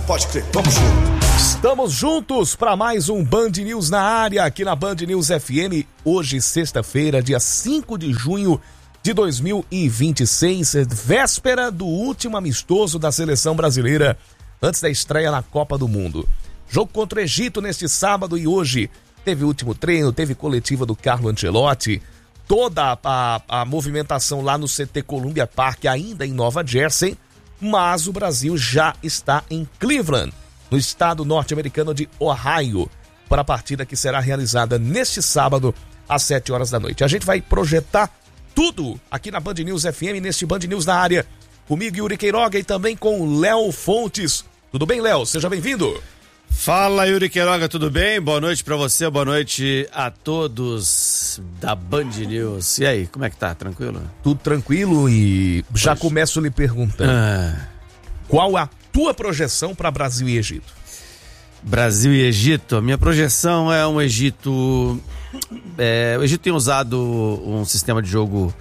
Pode crer, vamos junto. Estamos juntos para mais um Band News na área, aqui na Band News FM. Hoje, sexta-feira, dia 5 de junho de 2026, véspera do último amistoso da seleção brasileira, antes da estreia na Copa do Mundo. Jogo contra o Egito neste sábado e hoje teve o último treino, teve coletiva do Carlo Ancelotti, toda a movimentação lá no CT Columbia Park, ainda em Nova Jersey, mas o Brasil já está em Cleveland, no estado norte-americano de Ohio, para a partida que será realizada neste sábado às 7 horas da noite. A gente vai projetar tudo aqui na Band News FM, neste Band News na área, comigo, Yuri Queiroga, e também com o Léo Fontes. Tudo bem, Léo? Seja bem-vindo. Fala, Yuri Queiroga, tudo bem? Boa noite pra você, boa noite a todos da Band News. E aí, como é que tá? Tranquilo? Tudo tranquilo e já começo lhe perguntando. Qual a tua projeção para Brasil e Egito? Brasil e Egito, a minha projeção é um Egito... o Egito tem usado um sistema de jogo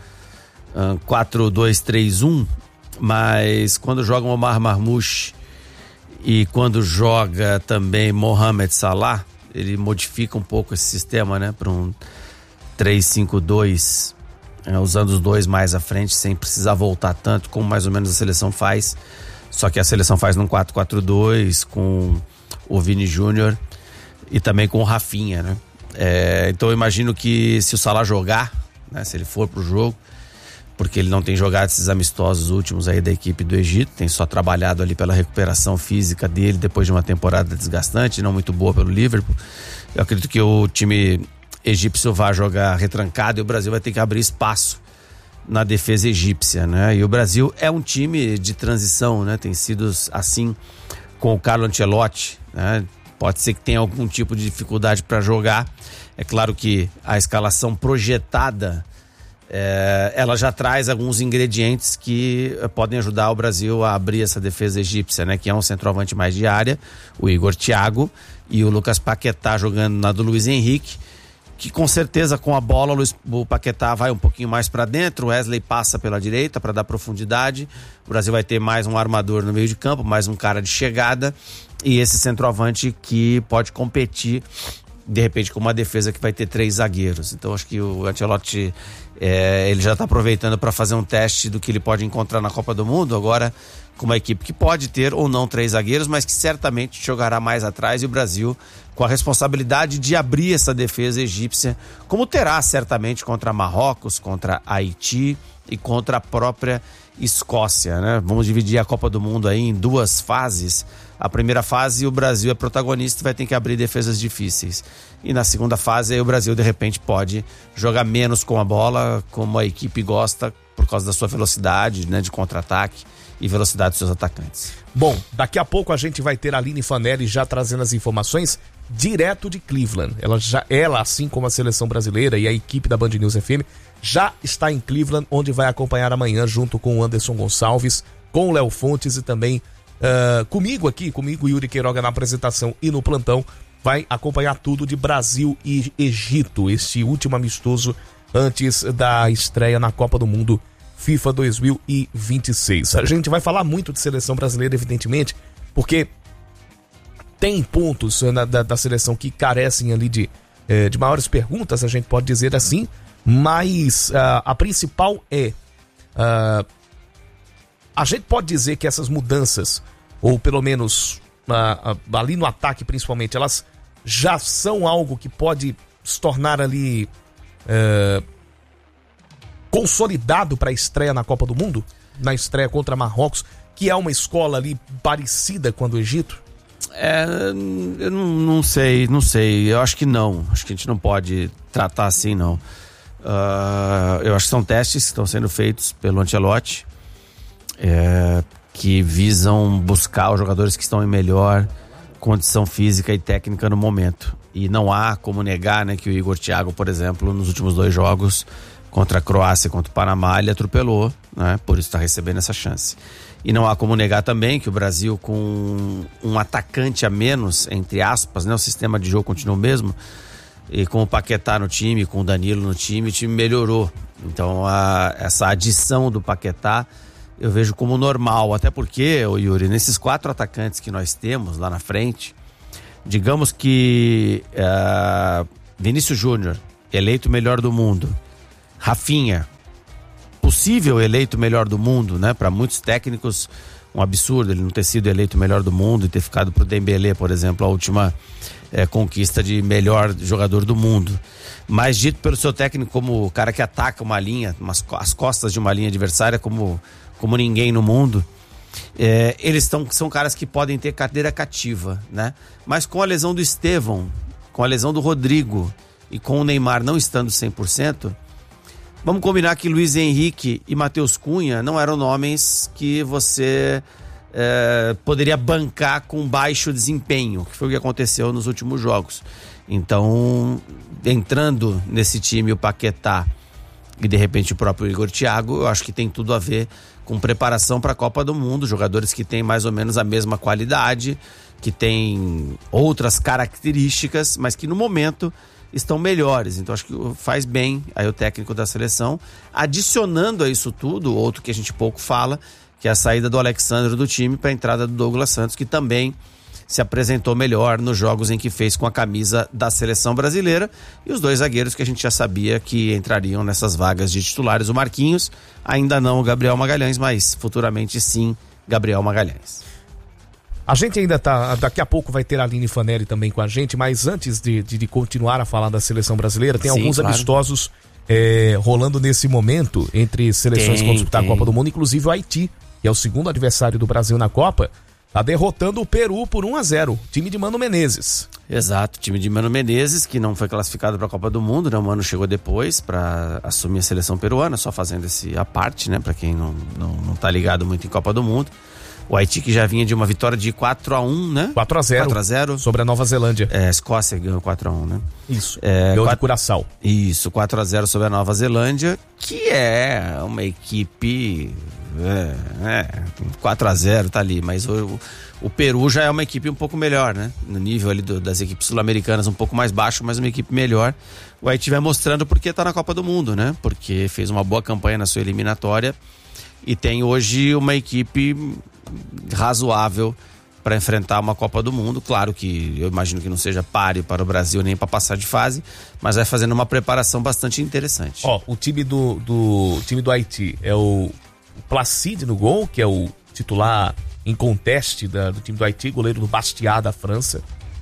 4-2-3-1, mas quando joga o Omar Marmoush e quando joga também Mohamed Salah, ele modifica um pouco esse sistema, né, para um 3-5-2, usando os dois mais à frente, sem precisar voltar tanto, como mais ou menos a seleção faz. Só que a seleção faz num 4-4-2 com o Vini Júnior e também com o Rafinha, né? Então eu imagino que se o Salah jogar, né, se ele for pro jogo, porque ele não tem jogado esses amistosos últimos aí da equipe do Egito, tem só trabalhado ali pela recuperação física dele depois de uma temporada desgastante, não muito boa pelo Liverpool. Eu acredito que o time egípcio vai jogar retrancado e o Brasil vai ter que abrir espaço na defesa egípcia, né? E o Brasil é um time de transição, né? Tem sido assim com o Carlo Ancelotti, né? Pode ser que tenha algum tipo de dificuldade para jogar. É claro que a escalação projetada ela já traz alguns ingredientes que podem ajudar o Brasil a abrir essa defesa egípcia, né? Que é um centroavante mais de área, o Igor Thiago, e o Lucas Paquetá jogando na do Luiz Henrique, que com certeza com a bola o Paquetá vai um pouquinho mais para dentro, o Wesley passa pela direita para dar profundidade, o Brasil vai ter mais um armador no meio de campo, mais um cara de chegada, e esse centroavante que pode competir de repente com uma defesa que vai ter 3 zagueiros. Então acho que o Ancelotti ele já está aproveitando para fazer um teste do que ele pode encontrar na Copa do Mundo, agora com uma equipe que pode ter ou não 3 zagueiros, mas que certamente jogará mais atrás, e o Brasil com a responsabilidade de abrir essa defesa egípcia, como terá certamente contra Marrocos, contra Haiti e contra a própria Escócia, né? Vamos dividir a Copa do Mundo aí em 2 fases. A primeira fase o Brasil é protagonista e vai ter que abrir defesas difíceis. E na segunda fase aí o Brasil de repente pode jogar menos com a bola, como a equipe gosta, por causa da sua velocidade, né, de contra-ataque e velocidade dos seus atacantes. Bom, daqui a pouco a gente vai ter a Aline Fanelli já trazendo as informações direto de Cleveland. Ela, assim como a seleção brasileira e a equipe da Band News FM, já está em Cleveland, onde vai acompanhar amanhã junto com o Anderson Gonçalves, com o Léo Fontes e também comigo Yuri Queiroga na apresentação e no plantão, vai acompanhar tudo de Brasil e Egito, este último amistoso antes da estreia na Copa do Mundo FIFA 2026. A gente vai falar muito de seleção brasileira, evidentemente, porque tem pontos da seleção que carecem ali de maiores perguntas, a gente pode dizer assim, mas a principal a gente pode dizer que essas mudanças, ou pelo menos ali no ataque principalmente, elas já são algo que pode se tornar ali consolidado para a estreia na Copa do Mundo, na estreia contra Marrocos, que é uma escola ali parecida com a do Egito? Eu não sei, eu acho que não, acho que a gente não pode tratar assim, não. Eu acho que são testes que estão sendo feitos pelo Ancelotti, que visam buscar os jogadores que estão em melhor condição física e técnica no momento. E não há como negar, né, que o Igor Thiago, por exemplo, nos últimos 2 jogos, contra a Croácia e contra o Panamá, ele atropelou, né, por isso está recebendo essa chance. E não há como negar também que o Brasil, com um atacante a menos, entre aspas, né, o sistema de jogo continua o mesmo, e com o Paquetá no time, com o Danilo no time, o time melhorou. Então essa adição do Paquetá eu vejo como normal, até porque, Yuri, nesses 4 atacantes que nós temos lá na frente, digamos que Vinícius Júnior, eleito melhor do mundo, Rafinha, possível eleito melhor do mundo, né? Para muitos técnicos, um absurdo ele não ter sido eleito melhor do mundo e ter ficado pro Dembélé, por exemplo, a última conquista de melhor jogador do mundo. Mas dito pelo seu técnico como o cara que ataca uma linha, as costas de uma linha adversária como ninguém no mundo, eles são caras que podem ter cadeira cativa, né? Mas com a lesão do Estevão, com a lesão do Rodrigo e com o Neymar não estando 100%, vamos combinar que Luiz Henrique e Matheus Cunha não eram nomes que você poderia bancar com baixo desempenho, que foi o que aconteceu nos últimos jogos. Então, entrando nesse time o Paquetá e de repente o próprio Igor Thiago, eu acho que tem tudo a ver com preparação para a Copa do Mundo, jogadores que têm mais ou menos a mesma qualidade, que têm outras características, mas que no momento estão melhores. Então acho que faz bem aí o técnico da seleção, adicionando a isso tudo, outro que a gente pouco fala, que é a saída do Alexandre do time para a entrada do Douglas Santos, que também se apresentou melhor nos jogos em que fez com a camisa da seleção brasileira, e os 2 zagueiros que a gente já sabia que entrariam nessas vagas de titulares, o Marquinhos, ainda não o Gabriel Magalhães, mas futuramente sim, Gabriel Magalhães. A gente ainda daqui a pouco vai ter a Aline Fanelli também com a gente, mas antes de continuar a falar da seleção brasileira, tem alguns amistosos rolando nesse momento entre seleções que vão disputar a Copa do Mundo, inclusive o Haiti, que é o segundo adversário do Brasil na Copa, tá derrotando o Peru por 1-0, time de Mano Menezes. Exato, time de Mano Menezes, que não foi classificado para a Copa do Mundo, né? O Mano chegou depois para assumir a seleção peruana, só fazendo esse à parte, né? Para quem não tá ligado muito em Copa do Mundo. O Haiti que já vinha de uma vitória de 4-1, né? 4-0 sobre a Nova Zelândia. A Escócia ganhou 4-1, né? Isso, ganhou de Curaçao. Isso, 4-0 sobre a Nova Zelândia, que é uma equipe... 4-0 tá ali, mas o Peru já é uma equipe um pouco melhor, né? No nível ali das equipes sul-americanas um pouco mais baixo, mas uma equipe melhor. O Haiti vai mostrando porque tá na Copa do Mundo, né? Porque fez uma boa campanha na sua eliminatória e tem hoje uma equipe razoável para enfrentar uma Copa do Mundo. Claro que eu imagino que não seja páreo para o Brasil nem para passar de fase, mas vai fazendo uma preparação bastante interessante. O time do Haiti é o Placide no gol, que é o titular em conteste do time do Haiti, goleiro do Bastia da França.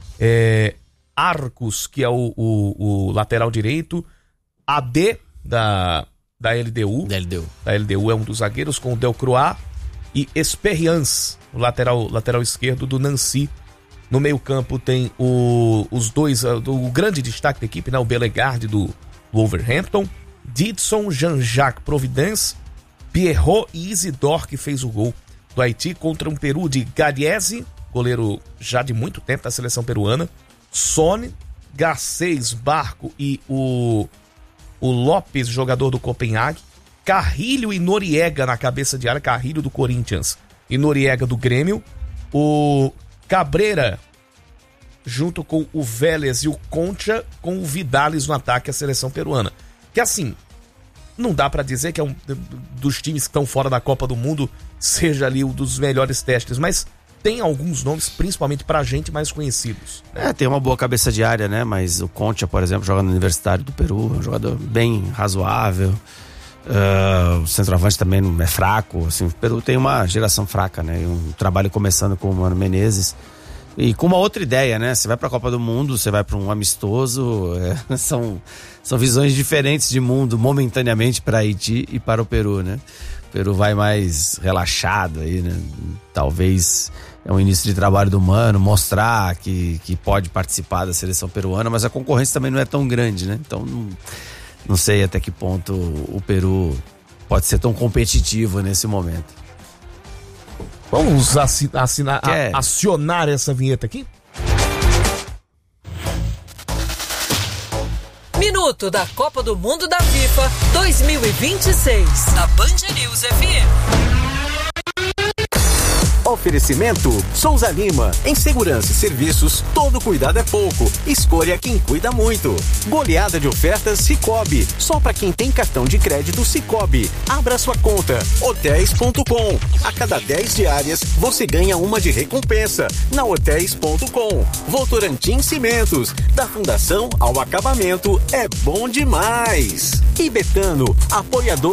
Arcos, que é o lateral direito. AD da LDU. Da LDU é um dos zagueiros, com o Delcroix. E Esperians, o lateral esquerdo do Nancy. No meio campo tem os dois, o grande destaque da equipe, né? O Bellegarde do Wolverhampton, Didson, Jean-Jacques Providence, Pierrot e Isidore, que fez o gol do Haiti contra um Peru de Gadiese, goleiro já de muito tempo da seleção peruana, Sone, Garcês, Barco e o Lopes, jogador do Copenhague, Carrilho e Noriega na cabeça de área, Carrilho do Corinthians e Noriega do Grêmio, o Cabreira junto com o Vélez e o Concha, com o Vidales no ataque à seleção peruana. Que assim, não dá pra dizer que é um dos times que estão fora da Copa do Mundo seja ali um dos melhores testes, mas tem alguns nomes, principalmente pra gente, mais conhecidos. Tem uma boa cabeça de área, né? Mas o Concha, por exemplo, joga no Universitário do Peru, é um jogador bem razoável. O centroavante também não é fraco, assim, o Peru tem uma geração fraca, né? Um trabalho começando com o Mano Menezes e com uma outra ideia, né? Você vai pra Copa do Mundo, você vai pra um amistoso, são visões diferentes de mundo momentaneamente para Haiti e para o Peru, né? O Peru vai mais relaxado aí, né? Talvez é um início de trabalho do Mano, mostrar que pode participar da seleção peruana, mas a concorrência também não é tão grande, né? Então não sei até que ponto o Peru pode ser tão competitivo nesse momento. Vamos acionar essa vinheta aqui? Minuto da Copa do Mundo da FIFA 2026, da Band News FM. Oferecimento Souza Lima. Em segurança e serviços, todo cuidado é pouco. Escolha quem cuida muito. Goleada de ofertas Sicoob. Só para quem tem cartão de crédito Sicoob. Abra sua conta. Hotéis.com. A cada 10 diárias, você ganha uma de recompensa. Na Hotéis.com. Votorantim Cimentos. Da fundação ao acabamento, é bom demais. E Betano, apoiador